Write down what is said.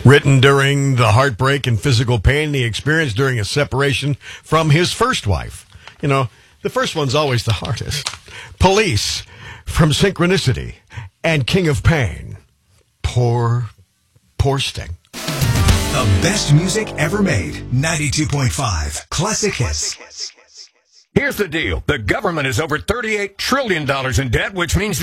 Written during the heartbreak and physical pain he experienced during his separation from his first wife. You know, the first one's always the hardest. Police from Synchronicity and King of Pain. Poor Sting. The best music ever made. 92.5 Classic Hits. Here's the deal. The government is over $38 trillion in debt, which means